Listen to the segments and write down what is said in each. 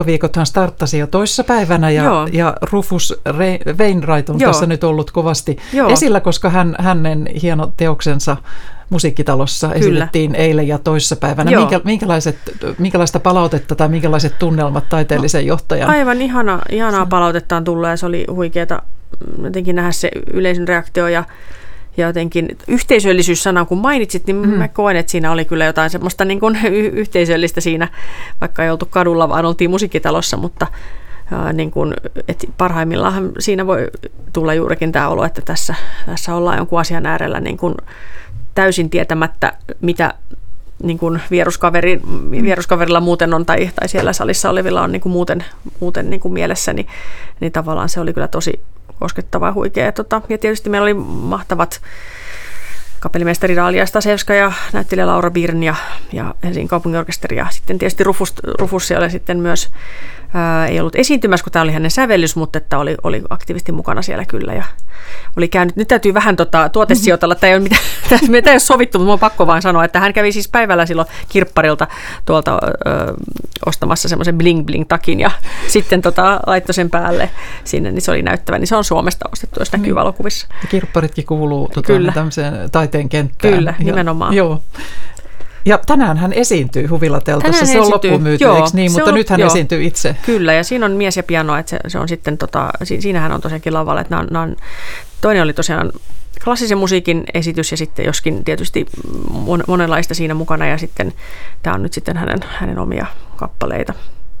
Viikothan starttasi jo toissapäivänä ja Rufus Wainwright on tässä nyt ollut kovasti esillä, koska hänen hieno teoksensa Musiikkitalossa esitettiin eilen ja toissapäivänä. Minkälaista palautetta tai minkälaiset tunnelmat taiteellisen johtajan? Aivan ihanaa palautetta on tullut ja se oli huikeaa jotenkin nähdä se yleisön reaktio ja jotenkin yhteisöllisyys-sanan kun mainitsit, niin mä koen, että siinä oli kyllä jotain semmoista niin kuin yhteisöllistä siinä, vaikka ei oltu kadulla, vaan oltiin Musiikkitalossa, mutta niin kuin, että parhaimmillaan siinä voi tulla juurikin tämä olo, että tässä ollaan jonkun asian äärellä niin kuin täysin tietämättä, mitä niin kuin vieruskaverilla muuten on tai siellä salissa olevilla on niin kuin muuten niin kuin mielessä, niin tavallaan se oli kyllä tosi koskettava ja huikea. Ja tietysti meillä oli mahtavat kapellimestari Dalia Stasevska ja näyttelijä Laura Birn ja Helsingin kaupunginorkesteri. Ja sitten tietysti Rufus oli sitten myös, ei ollut esiintymässä, kun tämä oli hänen sävellys, mutta että oli aktiivisesti mukana siellä kyllä. Ja oli käynyt, nyt täytyy vähän tuotesijoitella, että meitä ei ole sovittu, mutta minun on pakko vain sanoa, että hän kävi siis päivällä silloin kirpparilta tuolta ostamassa semmoisen bling-bling-takin ja sitten laittoi sen päälle sinne, niin se oli näyttävä. Niin se on Suomesta ostettu, jos näkyy valokuvissa. Ja kirpparitkin kuuluu tämmöiseen taiteen kenttään. Kyllä, nimenomaan. Joo. Ja tänään hän esiintyy Huvilateltassa, se on loppuun myyty, eikö niin? Mutta nyt hän esiintyy itse. Kyllä, ja siinä on mies ja piano, että se on sitten, siinähän on tosiaankin lavalla, että toinen oli tosiaan klassisen musiikin esitys ja sitten joskin tietysti monenlaista siinä mukana ja sitten tämä on nyt sitten hänen omia kappaleita.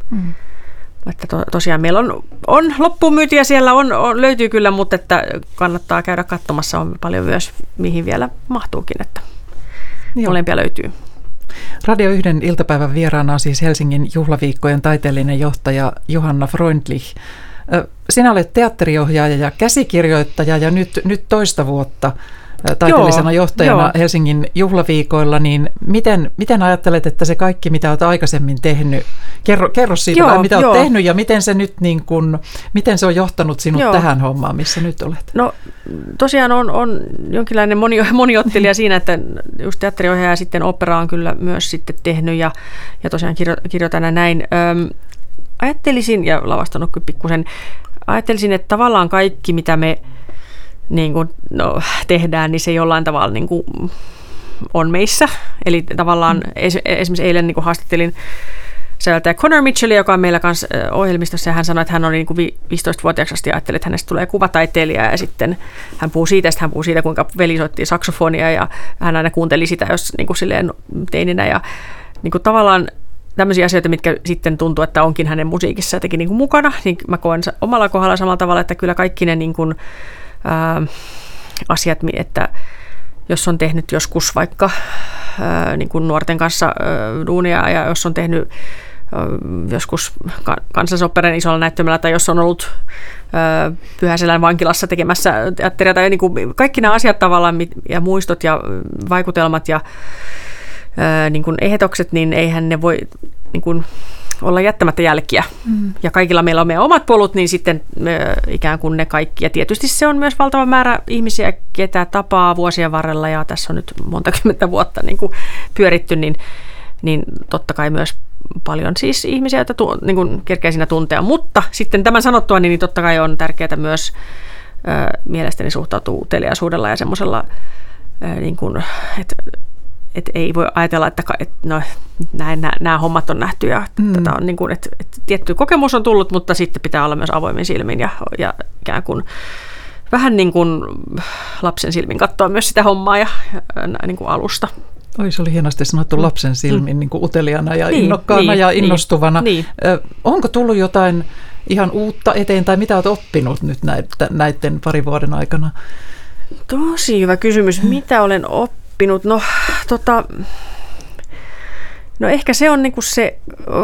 Että tosiaan meillä on loppuun myyty ja siellä löytyy kyllä, mutta että kannattaa käydä katsomassa, on paljon myös mihin vielä mahtuukin, että molempia löytyy. Radio 1 iltapäivän vieraana on siis Helsingin juhlaviikkojen taiteellinen johtaja Johanna Freundlich. Sinä olet teatteriohjaaja ja käsikirjoittaja ja nyt toista vuotta taiteellisena johtajana Helsingin juhlaviikoilla, niin miten ajattelet, että se kaikki, mitä olet aikaisemmin tehnyt, kerro siitä, mitä olet tehnyt ja miten se nyt miten se on johtanut sinut tähän hommaan, missä nyt olet? No tosiaan on jonkinlainen moniottelija siinä, että just teatteriohjaaja ja sitten opera on kyllä myös sitten tehnyt ja tosiaan kirjoitan näin. Ajattelisin, ja lavastanut kyllä pikkusen, että tavallaan kaikki, mitä me niin kuin, tehdään, niin se jollain tavalla niin kuin on meissä. Eli tavallaan esimerkiksi eilen niin kuin haastattelin säveltäjä Connor Mitchellia, joka on meillä kanssa ohjelmistossa, ja hän sanoi, että hän on niin kuin 15-vuotiaaksi asti ajatteli, että hänestä tulee kuvataiteilija, ja sitten hän puhuu siitä, kuinka veli soitti saksofonia, ja hän aina kuunteli sitä, jos niin kuin silleen teininä, ja niin kuin tavallaan tämmöisiä asioita, mitkä sitten tuntuu, että onkin hänen musiikissa jotenkin niin kuin mukana, niin mä koen omalla kohdalla samalla tavalla, että kyllä kaikki ne niin kuin, asiat, että jos on tehnyt joskus vaikka niin kuin nuorten kanssa duunia ja jos on tehnyt joskus Kansallisoopperan isolla näyttämällä tai jos on ollut Pyhäselän vankilassa tekemässä teatteria tai niin kuin kaikki nämä asiat tavallaan ja muistot ja vaikutelmat ja niin kuin ehdotokset, niin eihän ne voi niin kuin olla jättämättä jälkiä. Ja kaikilla meillä on meidän omat polut, niin sitten ikään kuin ne kaikki. Ja tietysti se on myös valtava määrä ihmisiä, ketä tapaa vuosien varrella, ja tässä on nyt monta kymmentä vuotta niin kuin pyöritty, niin totta kai myös paljon siis ihmisiä, joita niin kuin kerkeä siinä tuntea. Mutta sitten tämän sanottua, niin totta kai on tärkeää myös mielestäni suhtautua uteliaisuudella ja semmoisella, niin kuin, että ei voi ajatella, että no, nämä hommat on nähty ja tätä on niin kuin, että tietty kokemus on tullut, mutta sitten pitää olla myös avoimin silmin ja ikään kuin vähän niin kuin lapsen silmin katsoa myös sitä hommaa ja niin kuin alusta. Oi, se oli hienosti sanottu lapsen silmin niin kuin uteliaana ja innokkaana ja innostuvana. Niin. Onko tullut jotain ihan uutta eteen tai mitä olet oppinut nyt näiden parin vuoden aikana? Tosi hyvä kysymys. Mitä olen oppinut? No ehkä se on niinku se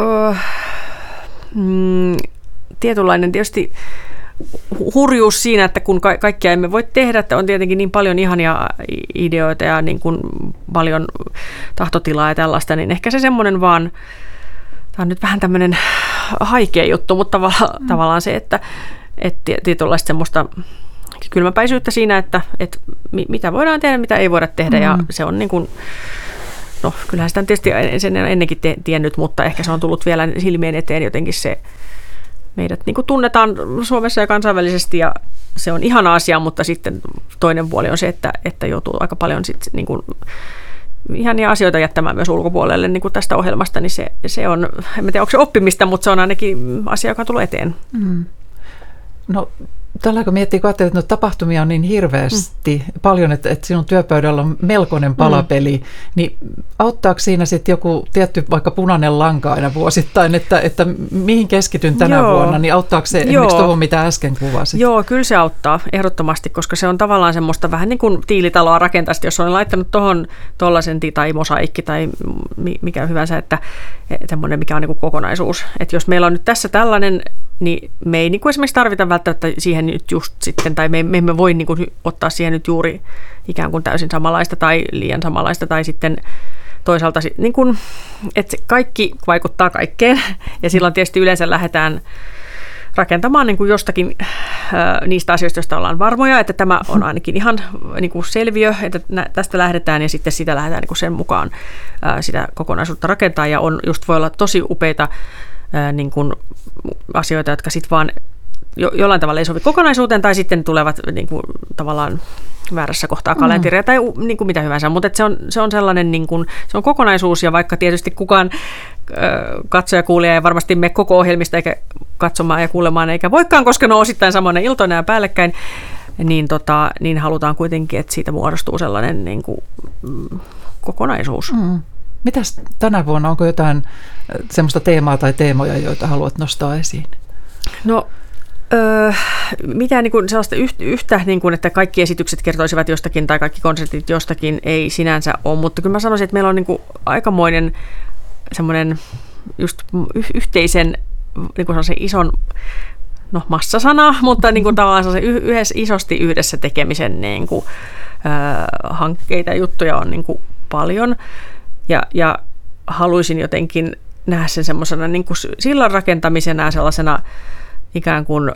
tietynlainen tietysti hurjuus siinä, että kun kaikkia emme voi tehdä, että on tietenkin niin paljon ihania ideoita ja niin kuin paljon tahtotilaa ja tällaista, niin ehkä se semmoinen vaan, tämä on nyt vähän tämmöinen haikea juttu, mutta tavallaan se, että tietynlaista semmoista kylmäpäisyyttä siinä, että mitä voidaan tehdä, mitä ei voida tehdä, ja se on niin kuin no kyllähän sitä on tietysti sen ennenkin tiennyt, mutta ehkä se on tullut vielä silmien eteen jotenkin se, meidät niin kuin tunnetaan Suomessa ja kansainvälisesti ja se on ihana asia, mutta sitten toinen puoli on se, että joutuu aika paljon sit niin kuin ihania asioita jättämään myös ulkopuolelle niin kuin tästä ohjelmasta, niin se on, en tiedä onko se oppimista, mutta se on ainakin asia, joka tulee eteen. No tällä kun miettii, kun ajattelee, että tapahtumia on niin hirveästi paljon, että sinun työpöydällä on melkoinen palapeli, niin auttaako siinä sitten joku tietty vaikka punainen lanka aina vuosittain, että mihin keskityn tänä vuonna, niin auttaako se esimerkiksi tuohon, mitä äsken kuvasit? Joo, kyllä se auttaa ehdottomasti, koska se on tavallaan semmoista vähän niin kuin tiilitaloa rakentaa, jos olen laittanut tuohon tuollaisen tai mosaikki tai mikä hyvänsä, että semmoinen mikä on niin kuin kokonaisuus. Että jos meillä on nyt tässä tällainen, niin me ei niin kuin esimerkiksi tarvita välttämättä siihen nyt just sitten, tai me emme voi niin kuin ottaa siihen nyt juuri ikään kuin täysin samanlaista tai liian samanlaista, tai sitten toisaalta, niin kuin, että kaikki vaikuttaa kaikkeen, ja silloin tietysti yleensä lähdetään rakentamaan niin kuin jostakin niistä asioista, joista ollaan varmoja, että tämä on ainakin ihan niin kuin selviö, että tästä lähdetään, ja sitten sitä lähdetään niin kuin sen mukaan sitä kokonaisuutta rakentaa, ja voi olla tosi upeita niin kuin asioita, jotka sitten vaan jollain tavalla ei sovi kokonaisuuteen tai sitten tulevat niin kuin, tavallaan väärässä kohtaa kalenteria tai niin kuin mitä hyvänsä, mutta se on sellainen niin kuin, se on kokonaisuus ja vaikka tietysti kukaan katsoja kuulija ei varmasti mene koko ohjelmista eikä katsomaan ja kuulemaan eikä voikaan, koska ne on osittain samoina iltoina ja päällekkäin, niin halutaan kuitenkin, että siitä muodostuu sellainen niin kuin, kokonaisuus. Mitäs tänä vuonna, onko jotain semmoista teemaa tai teemoja, joita haluat nostaa esiin? No mitään niin kuin sellaista yhtä, niin kuin, että kaikki esitykset kertoisivat jostakin tai kaikki konsertit jostakin ei sinänsä ole, mutta kyllä mä sanoisin, että meillä on niin kuin aikamoinen semmoinen just yhteisen niin kuin sellaisen ison, no massasana, mutta niin kuin tavallaan isosti yhdessä tekemisen niin kuin, hankkeita ja juttuja on niin kuin paljon ja haluaisin jotenkin nähdä sen semmoisena niin kuin sillan rakentamisena ja sellaisena ikään kuin,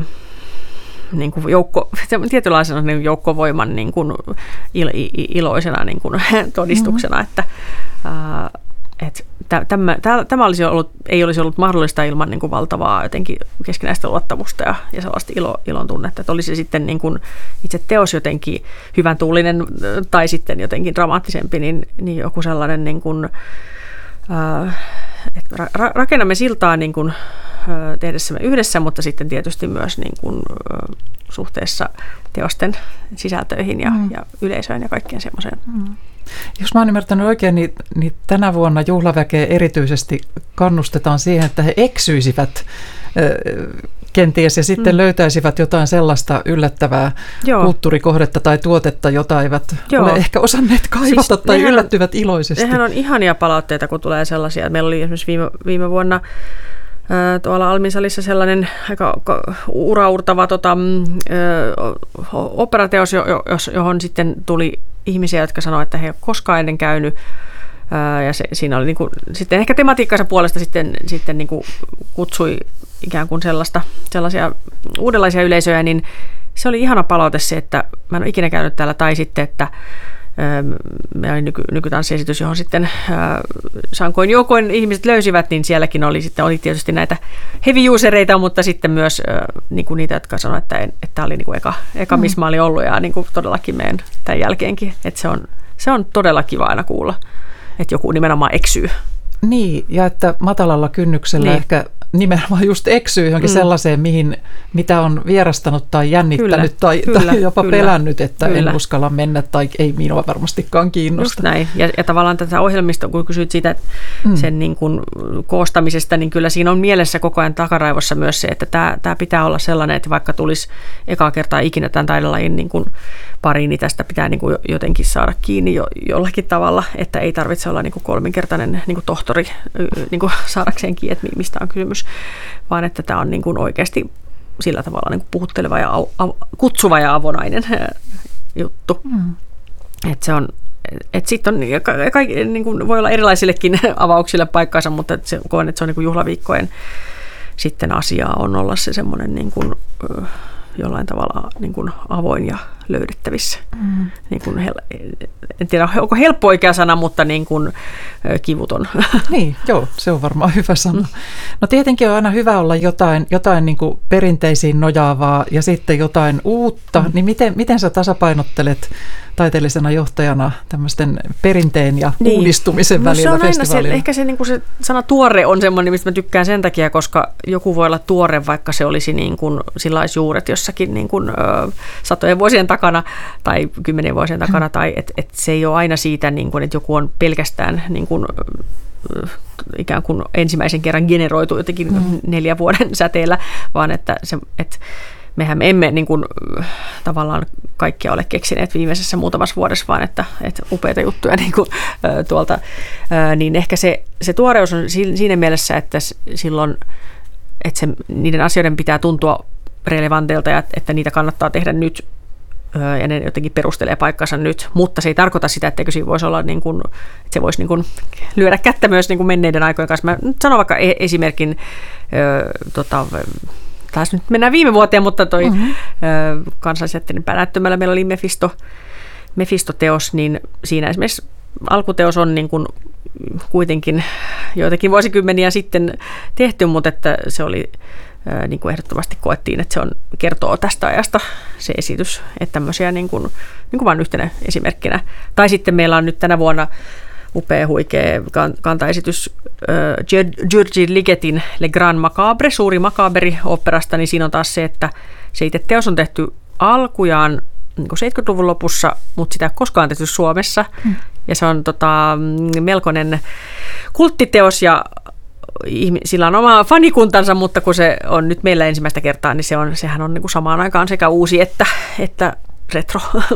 niin kuin tietynlaisena niin joukkovoiman niin kuin iloisena niin kuin todistuksena, että tämä ei olisi ollut mahdollista ilman niin kuin valtavaa jotenkin keskinäistä luottamusta ja sellaista ilon tunnetta, että olisi sitten niin kuin itse teos jotenkin hyvän tuulinen tai sitten jotenkin dramaattisempi, niin joku sellainen, niin kuin, että rakennamme siltaa niin kuin tehdessämme yhdessä, mutta sitten tietysti myös niin kuin, suhteessa teosten sisältöihin ja yleisöön ja kaikkeen semmoiseen. Jos mä oon ymmärtänyt oikein, niin tänä vuonna juhlaväkeä erityisesti kannustetaan siihen, että he eksyisivät kenties ja sitten löytäisivät jotain sellaista yllättävää kulttuurikohdetta tai tuotetta, jota eivät ole ehkä osanneet kaivata tai yllättyvät iloisesti. Nehän on ihania palautteita, kun tulee sellaisia. Meillä oli esimerkiksi viime vuonna tuolla Almin-salissa sellainen aika uraurtava operateos, johon sitten tuli ihmisiä, jotka sanoivat, että he eivät koskaan ennen käynyt. Ja siinä oli niin kuin, sitten ehkä tematiikkansa puolesta sitten niin kuin kutsui ikään kuin sellaisia uudenlaisia yleisöjä, niin se oli ihana palaute se, että mä en ole ikinä käynyt täällä, tai sitten, että meillä oli nykytanssiesitys, johon sitten sankoin joukoin ihmiset löysivät, niin sielläkin oli tietysti näitä heavy usereita, mutta sitten myös niin kuin niitä, jotka sanoivat, että tämä oli niin kuin eka missä mä olin ollut ja niin kuin todellakin meidän tämän jälkeenkin. Että se on todella kiva aina kuulla, että joku nimenomaan eksyy. Niin, ja että matalalla kynnyksellä ehkä nimenomaan just eksyy johonkin sellaiseen, mitä on vierastanut tai jännittänyt tai jopa pelännyt, että en uskalla mennä tai ei minua varmastikaan kiinnosta. Just näin. Ja tavallaan tätä ohjelmista, kun kysyt siitä sen niin kuin koostamisesta, niin kyllä siinä on mielessä koko ajan takaraivossa myös se, että tämä pitää olla sellainen, että vaikka tulisi ekaa kertaa ikinä tämän taidelajin niin kuin pariin, niin tästä pitää niin kuin jotenkin saada kiinni jollakin tavalla, että ei tarvitse olla niin kuin kolminkertainen niin kuin tohtori niin kuin saadakseen kiinni, että mistä on kysymys, vaan että tämä on niin kuin oikeasti sillä tavalla niin kuin puhutteleva ja kutsuva ja avonainen juttu. Että se on, että sitten on niin kuin voi olla erilaisillekin avauksille paikkaansa, että koen, että se on niin kuin juhlaviikkojen sitten asiaa on olla se semmoinen niin kuin jollain tavalla niin kuin avoin ja löydettävissä. Niin kuin en tiedä, onko helppo oikea sana, mutta niin kuin kivuton. Niin, joo, se on varmaan hyvä sana. No tietenkin on aina hyvä olla jotain niin kuin perinteisiin nojaavaa ja sitten jotain uutta. Niin miten sä tasapainottelet taiteellisena johtajana tämmöisten perinteen ja uudistumisen välillä festivaalilla? Ehkä se, niin kuin se sana tuore on semmoinen, mistä mä tykkään sen takia, koska joku voi olla tuore, vaikka se olisi niin kuin sillaisjuuret jossakin niin kuin, satojen vuosien takana tai 10 vuosien takana, tai et se ei ole aina siitä, niin kuin, että joku on pelkästään niin kuin, ikään kuin ensimmäisen kerran generoitu jotenkin 4 vuoden säteellä, vaan että mehän me emme niin kuin, tavallaan kaikkia ole keksineet viimeisessä muutamassa vuodessa, vaan että upeita juttuja niin kuin, tuolta, niin ehkä se tuoreus on siinä mielessä, että silloin että niiden asioiden pitää tuntua relevanteilta ja että niitä kannattaa tehdä nyt ja ne jotenkin perustelee paikkansa nyt, mutta se ei tarkoita sitä, etteikö siinä voisi olla, niin kuin, että se voisi niin kuin lyödä kättä myös niin kuin menneiden aikojen kanssa. Mä sanon vaikka esimerkin, taas nyt mennään viime vuoteen, mutta toi kansallisjätteiden päänäyttämällä meillä oli Mephisto-teos, niin siinä esimerkiksi alkuteos on niin kuin kuitenkin joitakin vuosikymmeniä sitten tehty, mutta että se oli niin kuin ehdottomasti koettiin, että se kertoo tästä ajasta se esitys, että tämmöisiä niin kuin vain yhtenä esimerkkinä. Tai sitten meillä on nyt tänä vuonna upea huikea kantaesitys György Ligetin Le Grand Macabre, suuri makaberi oopperasta, niin siinä on taas se, että se itse teos on tehty alkujaan niin kuin 70-luvun lopussa, mutta sitä ei koskaan tehty Suomessa. Ja se on melkoinen kulttiteos ja sillä on oma fanikuntansa, mutta kun se on nyt meillä ensimmäistä kertaa, niin sehän on niin kuin samaan aikaan sekä uusi että retro.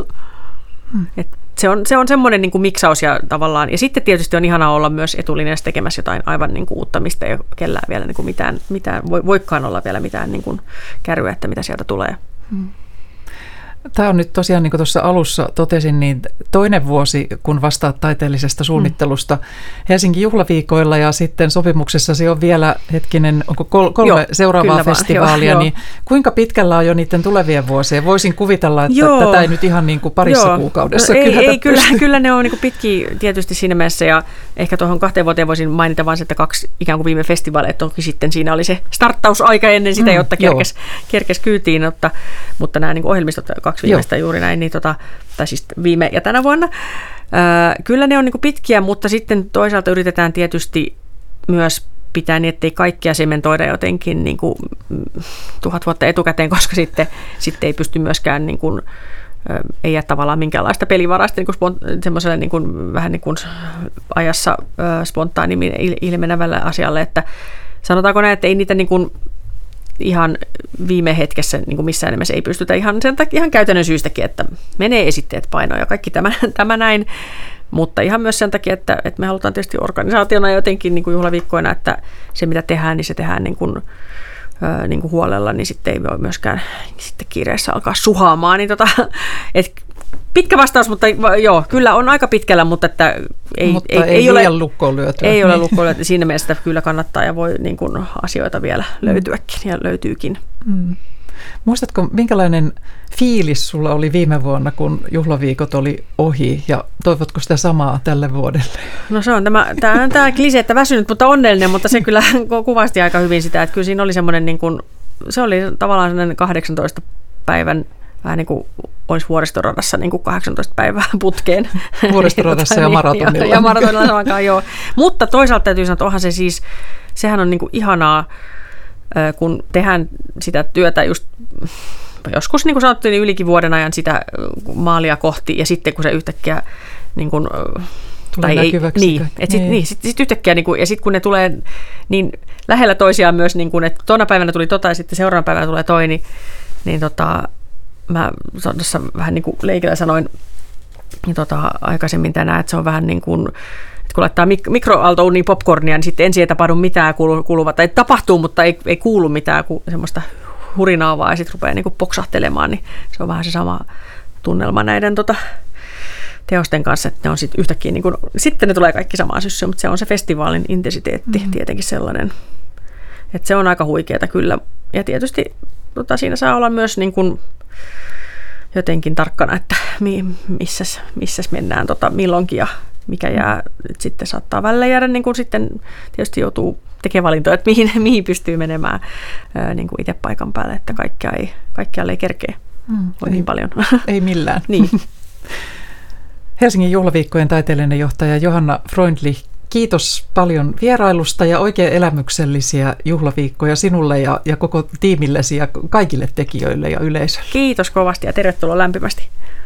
Se on semmoinen niin kuin miksaus ja tavallaan, ja sitten tietysti on ihanaa olla myös etulinjassa tekemässä jotain aivan niin kuin uutta, mistä ei ole kellään vielä niin kuin mitään voikaan olla vielä mitään niin kuin kärryä, että mitä sieltä tulee. Tämä on nyt tosiaan, niin kuin tuossa alussa totesin, niin toinen vuosi, kun vastaat taiteellisesta suunnittelusta Helsingin juhlaviikoilla, ja sitten sopimuksessasi on vielä onko kolme seuraavaa festivaalia, niin kuinka pitkällä on jo niiden tulevien vuosien? Voisin kuvitella, että tätä ei nyt ihan niin kuin parissa kuukaudessa kyllä ne on niin kuin pitkiä tietysti siinä mielessä, ja ehkä tuohon 2 vuoteen voisin mainita vain, että 2 ikään kuin viime festivaaleja, toki sitten siinä oli se starttausaika ennen sitä, jotta kerkes kyytiin, mutta nämä niin kuin ohjelmistot 2 viimeistä juuri näin, niin tai siis viime ja tänä vuonna. Kyllä ne on niin kuin pitkiä, mutta sitten toisaalta yritetään tietysti myös pitää niin, ettei kaikkia sementoida jotenkin niin kuin 1000 vuotta etukäteen, koska sitten ei pysty myöskään, niin kuin, ei jää tavallaan minkäänlaista pelivarasta niin semmoiselle niin kuin, vähän niin kuin ajassa spontaanimmin ilmenevälle asialle, että sanotaanko näin, että ei niitä niin kuin ihan viime hetkessä niin kuin missään nimessä ei pystytä ihan käytännön syystäkin, että menee esitteet painoon ja kaikki tämä näin, mutta ihan myös sen takia, että me halutaan tietysti organisaationa jotenkin niin kuin juhlaviikkoina, että se mitä tehdään, niin se tehdään niin kuin huolella, niin sitten ei voi myöskään sitten kiireessä alkaa suhaamaan. Niin pitkä vastaus, mutta joo, kyllä on aika pitkällä, mutta että ei ole lukkoon lyötyä. Ei ole lukkoon lyötyä. Siinä mielessä kyllä kannattaa ja voi niin kuin asioita vielä löytyäkin ja löytyykin. Muistatko, minkälainen fiilis sulla oli viime vuonna, kun juhlaviikot oli ohi, ja toivotko sitä samaa tälle vuodelle? No se on tämä klise, että väsynyt, mutta onnellinen, mutta se kyllä kuvasti aika hyvin sitä, että kyllä siinä oli semmoinen, niin kuin, se oli tavallaan semmoinen 18 päivän, vähän niin kuin olisi vuoristoradassa niin kuin 18 päivää putkeen. Vuoristoradassa ja maratonilla. Ja maratonilla samankaan, joo. Mutta toisaalta täytyy sanoa, että onhan se siis, sehän on niin kuin ihanaa, kun tehdään sitä työtä just joskus, niin kuin sanottiin, niin ylikin vuoden ajan sitä maalia kohti, ja sitten kun se yhtäkkiä niin kuin, tulee näkyväksi. Sitten yhtäkkiä, niin kuin, ja sitten kun ne tulee niin lähellä toisiaan myös, niin kuin, että tuona päivänä tuli ja sitten seuraavana päivänä tulee toi, niin mä tuossa vähän niin kuin leikillä sanoin aikaisemmin tänään, että se on vähän niin kuin, että kun laittaa mikroaaltouuniin popcornia, niin sitten ensin ei tapahdu mitään kuuluvaa, tai tapahtuu, mutta ei kuulu mitään semmoista hurinaavaa, ja sitten rupeaa niin kuin poksahtelemaan, niin se on vähän se sama tunnelma näiden teosten kanssa, että ne on sitten yhtäkkiä, niin kuin, sitten ne tulee kaikki samaan syssyyn, mutta se on se festivaalin intensiteetti tietenkin sellainen, että se on aika huikeata kyllä, ja tietysti siinä saa olla myös niin kuin jotenkin tarkkana, että missäs mennään milloinkin ja mikä jää, sitten saattaa välillä jäädä, niin kuin sitten tietysti joutuu tekemään valintoja, että mihin pystyy menemään niin kuin itse paikan päälle, että kaikkialle ei kerkeä niin paljon. Ei millään. Niin. Helsingin juhlaviikkojen taiteellinen johtaja Johanna Freundlich, kiitos paljon vierailusta ja oikein elämyksellisiä juhlaviikkoja sinulle ja koko tiimillesi ja kaikille tekijöille ja yleisölle. Kiitos kovasti ja tervetuloa lämpimästi.